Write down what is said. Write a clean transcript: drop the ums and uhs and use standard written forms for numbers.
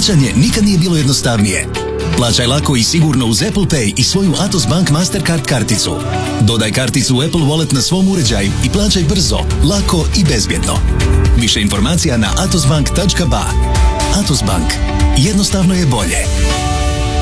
Plaćanje nikad nije bilo jednostavnije. Plaćaj lako i sigurno uz Apple Pay i svoju Atos Bank Mastercard karticu. Dodaj karticu u Apple Wallet na svom uređaju i plaćaj brzo, lako i bezbjedno. Više informacija na atosbank.ba. Atos Bank. Jednostavno je bolje.